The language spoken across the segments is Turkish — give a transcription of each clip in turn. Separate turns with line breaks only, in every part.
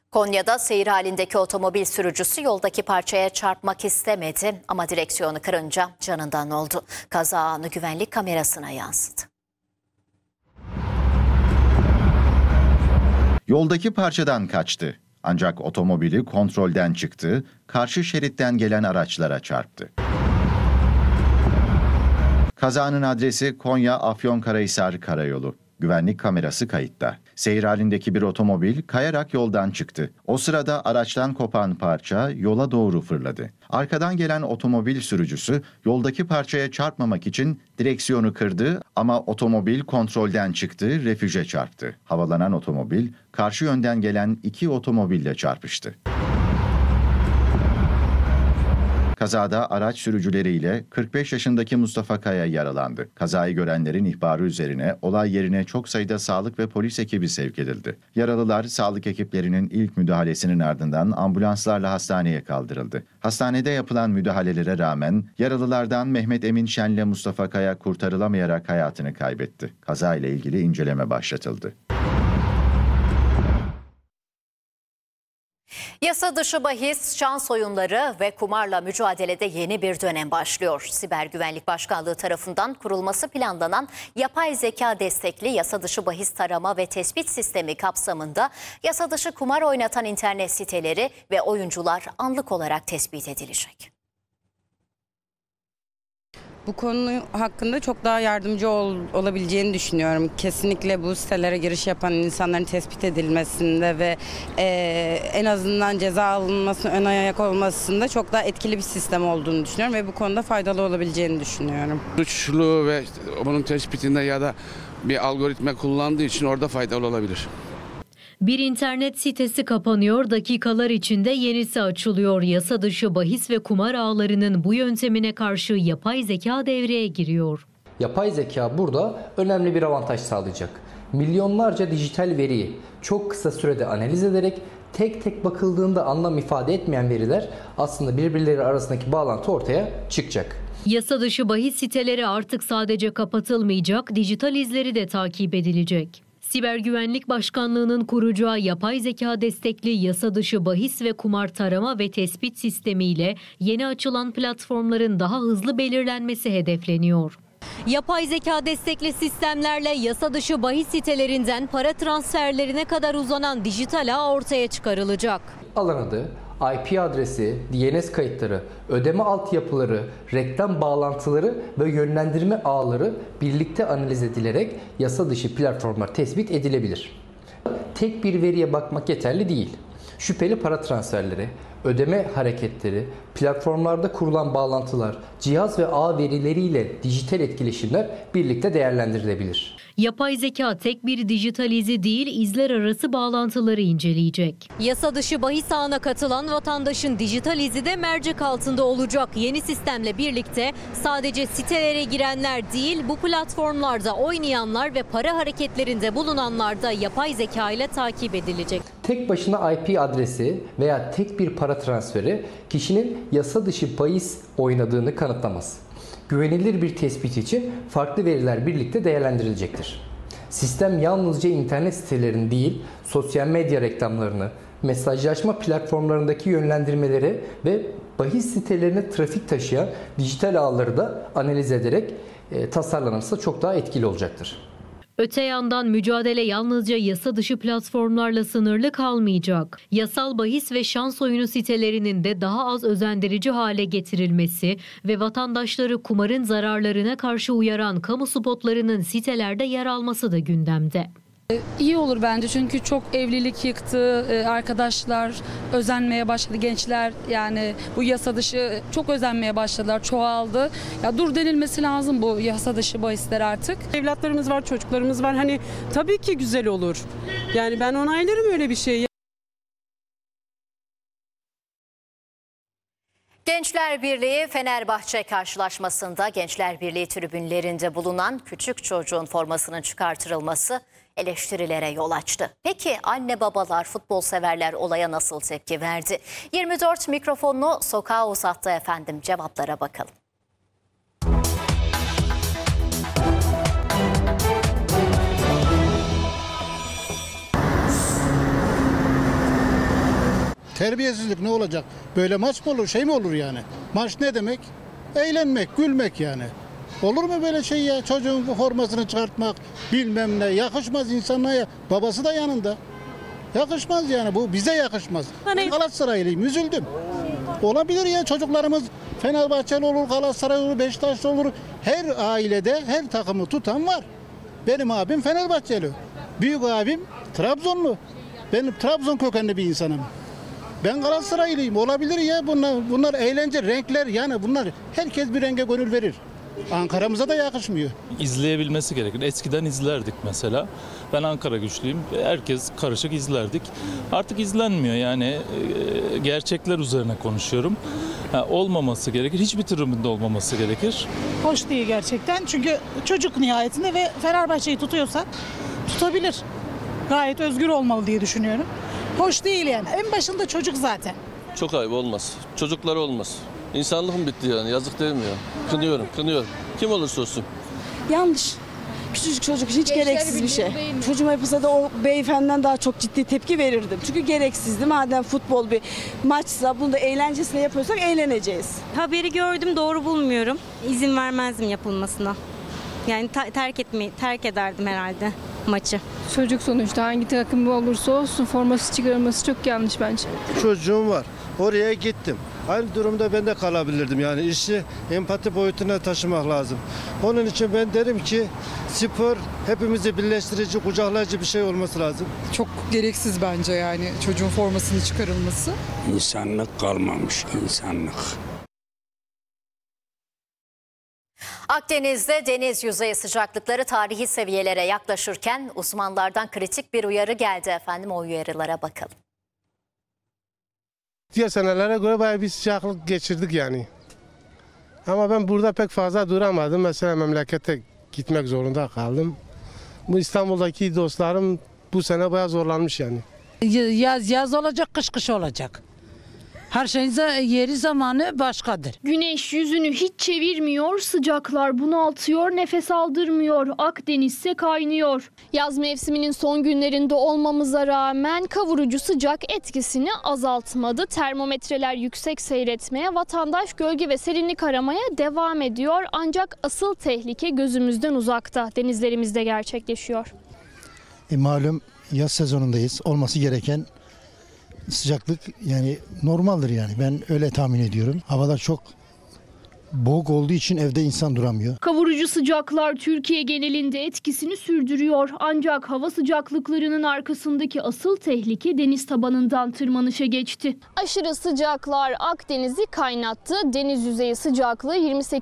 Konya'da seyir halindeki otomobil sürücüsü yoldaki parçaya çarpmak istemedi ama direksiyonu kırınca canından oldu. Kaza anı güvenlik kamerasına yansıdı.
Yoldaki parçadan kaçtı. Ancak otomobili kontrolden çıktı, karşı şeritten gelen araçlara çarptı. Kazanın adresi Konya Afyonkarahisar Karayolu. Güvenlik kamerası kayıtta. Seyir halindeki bir otomobil kayarak yoldan çıktı. O sırada araçtan kopan parça yola doğru fırladı. Arkadan gelen otomobil sürücüsü yoldaki parçaya çarpmamak için direksiyonu kırdı ama otomobil kontrolden çıktı, refüje çarptı. Havalanan otomobil karşı yönden gelen iki otomobille çarpıştı. Kazada araç sürücüleriyle 45 yaşındaki Mustafa Kaya yaralandı. Kazayı görenlerin ihbarı üzerine olay yerine çok sayıda sağlık ve polis ekibi sevk edildi. Yaralılar sağlık ekiplerinin ilk müdahalesinin ardından ambulanslarla hastaneye kaldırıldı. Hastanede yapılan müdahalelere rağmen yaralılardan Mehmet Emin Şen'le Mustafa Kaya kurtarılamayarak hayatını kaybetti. Kazayla ilgili inceleme başlatıldı.
Yasa dışı bahis, şans oyunları ve kumarla mücadelede yeni bir dönem başlıyor. Siber Güvenlik Başkanlığı tarafından kurulması planlanan yapay zeka destekli yasa dışı bahis tarama ve tespit sistemi kapsamında yasa dışı kumar oynatan internet siteleri ve oyuncular anlık olarak tespit edilecek.
Bu konu hakkında çok daha yardımcı olabileceğini düşünüyorum. Kesinlikle bu sitelere giriş yapan insanların tespit edilmesinde ve en azından ceza alınmasına ön ayak olmasında çok daha etkili bir sistem olduğunu düşünüyorum ve bu konuda faydalı olabileceğini düşünüyorum.
Suçlu ve bunun tespitinde ya da bir algoritma kullandığı için orada faydalı olabilir.
Bir internet sitesi kapanıyor, dakikalar içinde yenisi açılıyor. Yasa dışı bahis ve kumar ağlarının bu yöntemine karşı yapay zeka devreye giriyor.
Yapay zeka burada önemli bir avantaj sağlayacak. Milyonlarca dijital veriyi çok kısa sürede analiz ederek tek tek bakıldığında anlam ifade etmeyen veriler aslında birbirleri arasındaki bağlantı ortaya çıkacak.
Yasa dışı bahis siteleri artık sadece kapatılmayacak, dijital izleri de takip edilecek. Siber Güvenlik Başkanlığı'nın kuracağı yapay zeka destekli yasa dışı bahis ve kumar tarama ve tespit sistemiyle yeni açılan platformların daha hızlı belirlenmesi hedefleniyor. Yapay zeka destekli sistemlerle yasa dışı bahis sitelerinden para transferlerine kadar uzanan dijital ağ ortaya çıkarılacak.
Alan adı, IP adresi, DNS kayıtları, ödeme altyapıları, reklam bağlantıları ve yönlendirme ağları birlikte analiz edilerek yasa dışı platformlar tespit edilebilir. Tek bir veriye bakmak yeterli değil. Şüpheli para transferleri, ödeme hareketleri, platformlarda kurulan bağlantılar, cihaz ve ağ verileriyle dijital etkileşimler birlikte değerlendirilebilir.
Yapay zeka tek bir dijital izi değil, izler arası bağlantıları inceleyecek. Yasa dışı bahis ağına katılan vatandaşın dijital izi de mercek altında olacak. Yeni sistemle birlikte sadece sitelere girenler değil, bu platformlarda oynayanlar ve para hareketlerinde bulunanlar da yapay zeka ile takip edilecek.
Tek başına IP adresi veya tek bir para transferi kişinin yasa dışı bahis oynadığını kanıtlamaz. Güvenilir bir tespit için farklı veriler birlikte değerlendirilecektir. Sistem yalnızca internet sitelerini değil, sosyal medya reklamlarını, mesajlaşma platformlarındaki yönlendirmeleri ve bahis sitelerine trafik taşıyan dijital ağları da analiz ederek tasarlanırsa çok daha etkili olacaktır.
Öte yandan mücadele yalnızca yasa dışı platformlarla sınırlı kalmayacak. Yasal bahis ve şans oyunu sitelerinin de daha az özendirici hale getirilmesi ve vatandaşları kumarın zararlarına karşı uyaran kamu spotlarının sitelerde yer alması da gündemde.
İyi olur bence çünkü çok evlilik yıktı, arkadaşlar özenmeye başladı, gençler yani bu yasa dışı çok özenmeye başladılar, çoğaldı. Ya dur denilmesi lazım bu yasa dışı bahisler artık.
Evlatlarımız var, çocuklarımız var, hani tabii ki güzel olur. Yani ben onaylarım öyle bir şeyi.
Gençler Birliği Fenerbahçe karşılaşmasında Gençler Birliği tribünlerinde bulunan küçük çocuğun formasının çıkartılması eleştirilere yol açtı. Peki anne babalar, futbol severler olaya nasıl tepki verdi? 24 mikrofonunu sokağa uzattı efendim. Cevaplara bakalım.
Terbiyesizlik ne olacak? Böyle maç mı olur, şey mi olur yani? Maç ne demek? Eğlenmek, gülmek yani. Olur mu böyle şey ya? Çocuğun formasını çıkartmak, bilmem ne. Yakışmaz insanlara ya. Babası da yanında. Yakışmaz yani. Bu bize yakışmaz. Ben Galatasaraylıyım, üzüldüm. Olabilir ya, çocuklarımız Fenerbahçeli olur, Galatasaray olur, Beşiktaşlı olur. Her ailede her takımı tutan var. Benim abim Fenerbahçeli. Büyük abim Trabzonlu. Ben Trabzon kökenli bir insanım. Ben Galatasaraylıyım. Olabilir ya, bunlar eğlence, renkler, yani bunlar herkes bir renge gönül verir. Ankara'mıza da yakışmıyor.
İzleyebilmesi gerekir. Eskiden izlerdik mesela. Ben Ankara güçlüyüm. Herkes karışık izlerdik. Artık izlenmiyor yani. Gerçekler üzerine konuşuyorum. Olmaması gerekir. Hiçbir tribünde olmaması gerekir.
Hoş değil gerçekten. Çünkü çocuk nihayetinde ve Fenerbahçe'yi tutuyorsa tutabilir. Gayet özgür olmalı diye düşünüyorum. Hoş değil yani. En başında çocuk zaten.
Çok ayıp, olmaz. Çocukları olmaz. İnsanlık mı bitti yani? Yazık değil mi ya? Kınıyorum. Kim olursa olsun.
Yanlış. Küçücük çocuk hiç gereksiz bir şey. Çocuğuma yapılsa da o beyefendiden daha çok ciddi tepki verirdim. Çünkü gereksizdi. Madem futbol bir maçsa, bunu da eğlencesine yapıyorsak eğleneceğiz.
Haberi gördüm, doğru bulmuyorum. İzin vermezdim yapılmasına. Yani terk ederdim herhalde maçı.
Çocuk sonuçta hangi takım olursa olsun forması çıkarılması çok yanlış bence.
Çocuğum var. Oraya gittim. Aynı durumda ben de kalabilirdim. Yani işi empati boyutuna taşımak lazım. Onun için ben derim ki spor hepimizi birleştirici, kucaklayıcı bir şey olması lazım.
Çok gereksiz bence yani çocuğun formasının çıkarılması.
İnsanlık kalmamış, insanlık.
Akdeniz'de deniz yüzeyi sıcaklıkları tarihi seviyelere yaklaşırken uzmanlardan kritik bir uyarı geldi efendim. O uyarılara bakalım.
Diğer senelere göre bayağı bir sıcaklık geçirdik yani. Ama ben burada pek fazla duramadım. Mesela memlekete gitmek zorunda kaldım. Bu İstanbul'daki dostlarım bu sene bayağı zorlanmış yani.
Yaz olacak, kış olacak. Her şeyin yeri zamanı başkadır.
Güneş yüzünü hiç çevirmiyor, sıcaklar bunaltıyor, nefes aldırmıyor. Akdeniz ise kaynıyor. Yaz mevsiminin son günlerinde olmamıza rağmen kavurucu sıcak etkisini azaltmadı. Termometreler yüksek seyretmeye, vatandaş gölge ve serinlik aramaya devam ediyor. Ancak asıl tehlike gözümüzden uzakta, denizlerimizde gerçekleşiyor.
Malum yaz sezonundayız. Olması gereken sıcaklık yani normaldir yani. Ben öyle tahmin ediyorum. Havada çok boğuk olduğu için evde insan duramıyor.
Kavurucu sıcaklar Türkiye genelinde etkisini sürdürüyor. Ancak hava sıcaklıklarının arkasındaki asıl tehlike deniz tabanından tırmanışa geçti. Aşırı sıcaklar Akdeniz'i kaynattı. Deniz yüzeyi sıcaklığı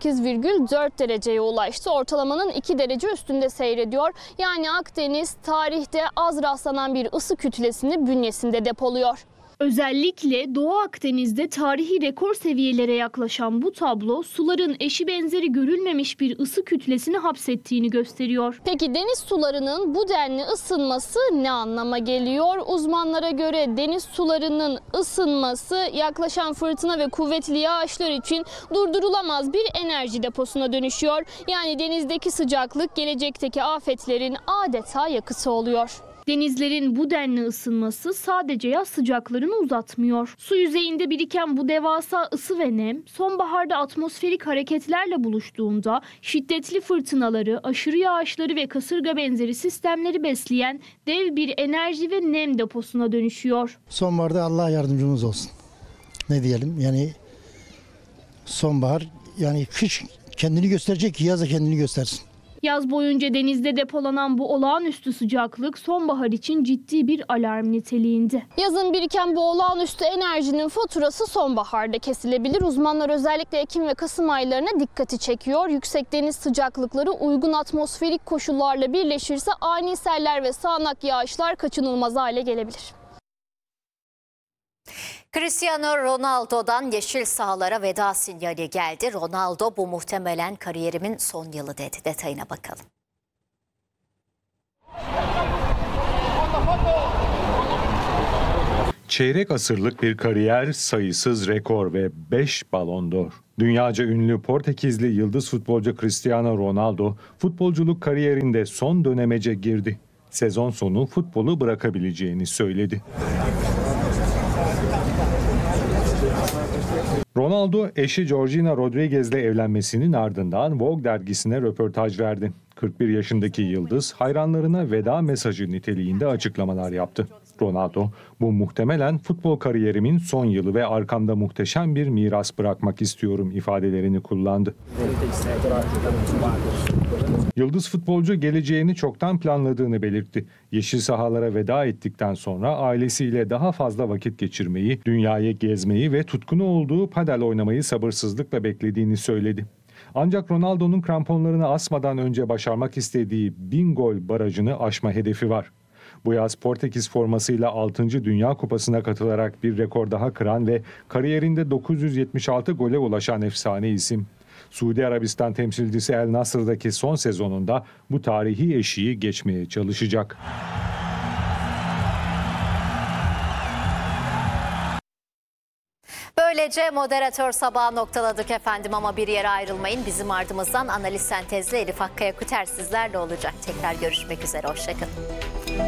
28,4 dereceye ulaştı. Ortalamanın 2 derece üstünde seyrediyor. Yani Akdeniz tarihte az rastlanan bir ısı kütlesini bünyesinde depoluyor. Özellikle Doğu Akdeniz'de tarihi rekor seviyelere yaklaşan bu tablo suların eşi benzeri görülmemiş bir ısı kütlesini hapsettiğini gösteriyor. Peki deniz sularının bu denli ısınması ne anlama geliyor? Uzmanlara göre deniz sularının ısınması yaklaşan fırtına ve kuvvetli yağışlar için durdurulamaz bir enerji deposuna dönüşüyor. Yani denizdeki sıcaklık gelecekteki afetlerin adeta yakıtı oluyor. Denizlerin bu denli ısınması sadece yaz sıcaklarını uzatmıyor. Su yüzeyinde biriken bu devasa ısı ve nem sonbaharda atmosferik hareketlerle buluştuğunda şiddetli fırtınaları, aşırı yağışları ve kasırga benzeri sistemleri besleyen dev bir enerji ve nem deposuna dönüşüyor.
Sonbaharda Allah yardımcımız olsun. Ne diyelim yani sonbahar yani kış kendini gösterecek ki yaz da kendini göstersin.
Yaz boyunca denizde depolanan bu olağanüstü sıcaklık sonbahar için ciddi bir alarm niteliğinde. Yazın biriken bu olağanüstü enerjinin faturası sonbaharda kesilebilir. Uzmanlar özellikle Ekim ve Kasım aylarına dikkati çekiyor. Yüksek deniz sıcaklıkları uygun atmosferik koşullarla birleşirse ani seller ve sağanak yağışlar kaçınılmaz hale gelebilir.
Cristiano Ronaldo'dan yeşil sahalara veda sinyali geldi. Ronaldo bu muhtemelen kariyerimin son yılı dedi. Detayına bakalım.
Çeyrek asırlık bir kariyer, sayısız rekor ve 5 Ballon d'Or. Dünyaca ünlü Portekizli yıldız futbolcu Cristiano Ronaldo futbolculuk kariyerinde son dönemece girdi. Sezon sonu futbolu bırakabileceğini söyledi. Ronaldo eşi Georgina Rodriguez'le evlenmesinin ardından Vogue dergisine röportaj verdi. 41 yaşındaki yıldız hayranlarına veda mesajı niteliğinde açıklamalar yaptı. Ronaldo, bu muhtemelen futbol kariyerimin son yılı ve arkamda muhteşem bir miras bırakmak istiyorum ifadelerini kullandı. Yıldız futbolcu geleceğini çoktan planladığını belirtti. Yeşil sahalara veda ettikten sonra ailesiyle daha fazla vakit geçirmeyi, dünyayı gezmeyi ve tutkunu olduğu padel oynamayı sabırsızlıkla beklediğini söyledi. Ancak Ronaldo'nun kramponlarını asmadan önce başarmak istediği 1000 gol barajını aşma hedefi var. Bu yaz Portekiz formasıyla 6. Dünya Kupası'na katılarak bir rekor daha kıran ve kariyerinde 976 gole ulaşan efsane isim. Suudi Arabistan temsilcisi El Nasr'daki son sezonunda bu tarihi eşiği geçmeye çalışacak.
Böylece moderatör sabahı noktaladık efendim ama bir yere ayrılmayın. Bizim ardımızdan analiz sentezli Elif Akkaya Küter sizlerle olacak. Tekrar görüşmek üzere, hoşçakalın.